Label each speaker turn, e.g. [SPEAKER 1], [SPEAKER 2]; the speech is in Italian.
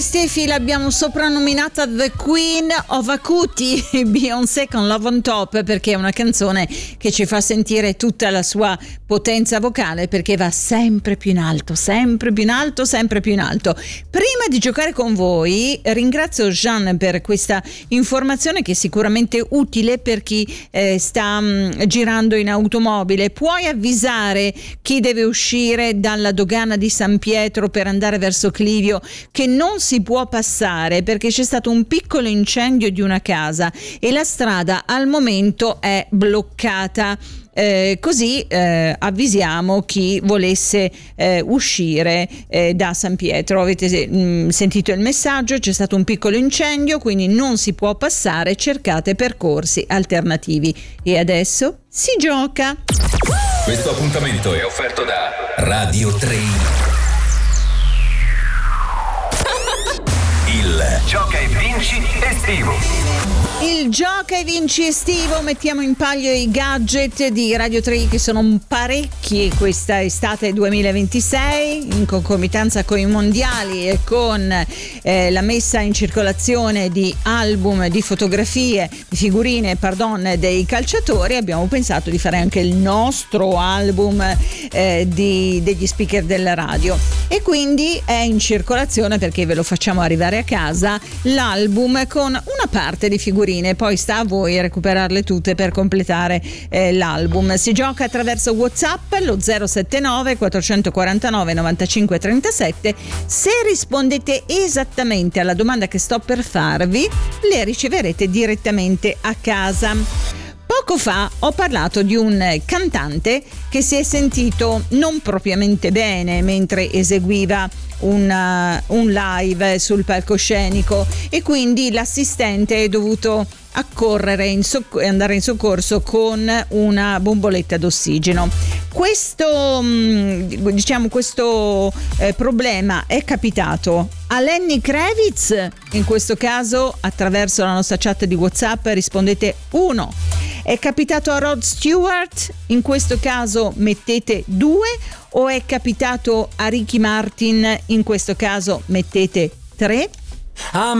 [SPEAKER 1] Stefi l'abbiamo soprannominata The Queen of Acuti, Beyoncé con Love on Top, perché è una canzone che ci fa sentire tutta la sua potenza vocale, perché va sempre più in alto, sempre più in alto, sempre più in alto. Prima di giocare con voi ringrazio Jean per questa informazione che è sicuramente utile per chi sta girando in automobile. Puoi avvisare chi deve uscire dalla dogana di San Pietro per andare verso Clivio che non si può passare perché c'è stato un piccolo incendio di una casa e la strada al momento è bloccata. Così avvisiamo chi volesse uscire da San Pietro. Avete sentito il messaggio, c'è stato un piccolo incendio, quindi non si può passare, cercate percorsi alternativi. E adesso si gioca.
[SPEAKER 2] Questo appuntamento è offerto da Radio 3. Il Gioca e Vinci estivo.
[SPEAKER 1] Il Gioca e Vinci estivo, mettiamo in palio i gadget di Radio 3 che sono parecchi questa estate 2026 in concomitanza con i mondiali e con la messa in circolazione di album, di fotografie, di figurine, dei calciatori. Abbiamo pensato di fare anche il nostro album degli speaker della radio e quindi è in circolazione perché ve lo facciamo arrivare a casa l'album con una parte di figurine, poi sta a voi recuperarle tutte per completare l'album. Si gioca attraverso WhatsApp lo 079 449 95 37. Se rispondete esattamente alla domanda che sto per farvi, le riceverete direttamente a casa. Poco fa ho parlato di un cantante che si è sentito non propriamente bene mentre eseguiva un live sul palcoscenico e quindi l'assistente è dovuto accorrere andare in soccorso con una bomboletta d'ossigeno. Questo problema è capitato a Lenny Kravitz, in questo caso attraverso la nostra chat di WhatsApp rispondete 1. È capitato a Rod Stewart, in questo caso mettete 2, o è capitato a Ricky Martin, in questo caso mettete 3.